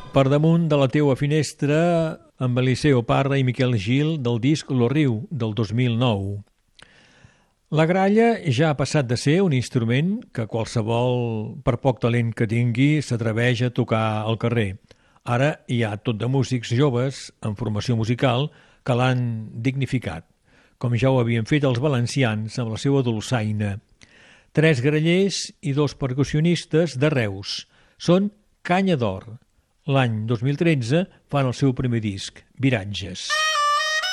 Per damunt de la teua finestra, amb Eliseo Parra i Miquel Gil, del disc Lo Riu, del 2009. La gralla ja ha passat de ser un instrument que qualsevol, per poc talent que tingui, s'atreveix a tocar al carrer. Ara hi ha tot de músics joves en formació musical que l'han dignificat, com ja ho havien fet els valencians amb la seva dolçaina. 3 grallers i 2 percussionistes de Reus. Són Canya d'Or. L'any 2013 fan el seu primer disc, Viratges.